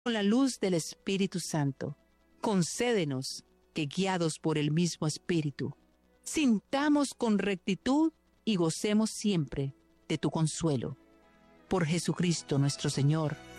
con la luz del Espíritu Santo. Concédenos que, guiados por el mismo Espíritu, sintamos con rectitud y gocemos siempre de tu consuelo. Por Jesucristo nuestro Señor.